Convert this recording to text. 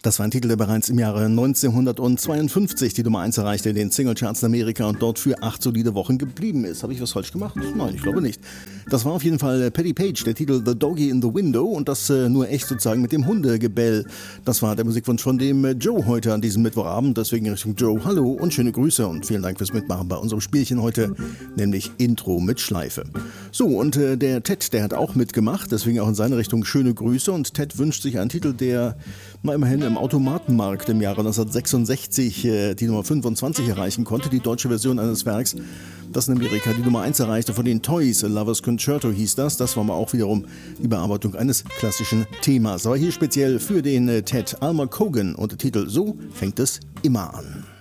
Das war ein Titel, der bereits im Jahre 1952 die Nummer 1 erreichte in den Singlecharts in Amerika und dort für 8 solide Wochen geblieben ist. Habe ich was falsch gemacht? Nein, ich glaube nicht. Das war auf jeden Fall Patti Page, der Titel The Doggy in the Window und das nur echt sozusagen mit dem Hundegebell. Das war der Musikwunsch von dem Joe heute an diesem Mittwochabend. Deswegen Richtung Joe, hallo und schöne Grüße und vielen Dank fürs Mitmachen bei unserem Spielchen heute, nämlich Intro mit Schleife. So, und der Ted, der hat auch mitgemacht, deswegen auch in seine Richtung schöne Grüße und Ted wünscht sich einen Titel, der mal immerhin im Automatenmarkt im Jahre 1966 die Nummer 25 erreichen konnte, die deutsche Version eines Werks, das in Amerika die Nummer 1 erreichte von den Toys, A Lover's Concerto hieß das. Das war mal auch wiederum die Bearbeitung eines klassischen Themas. Aber hier speziell für den Ted Alma Cogan und der Titel So fängt es immer an.